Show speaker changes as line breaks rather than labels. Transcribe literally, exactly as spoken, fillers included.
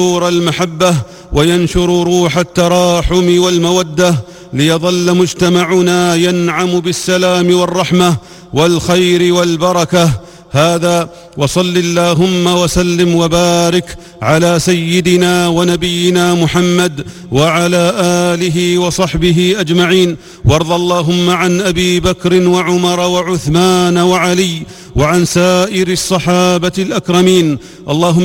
نور المحبة وينشر روح التراحم والمودة، ليظل مجتمعنا ينعم بالسلام والرحمة والخير والبركة. هذا وصل اللهم وسلم وبارك على سيدنا ونبينا محمد وعلى آله وصحبه أجمعين. وارض اللهم عن أبي بكر وعمر وعثمان وعلي وعن سائر الصحابة الأكرمين. اللهم